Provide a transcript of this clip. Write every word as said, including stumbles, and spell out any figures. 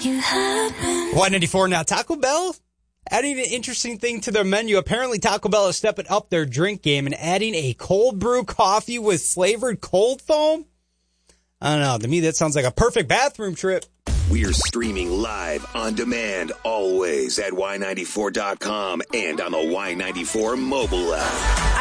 Y ninety-four now. Taco Bell adding an interesting thing to their menu. Apparently, Taco Bell is stepping up their drink game and adding a cold brew coffee with flavored cold foam. I don't know. To me, that sounds like a perfect bathroom trip. We're streaming live on demand always at Y ninety-four dot com and on the Y ninety-four mobile app.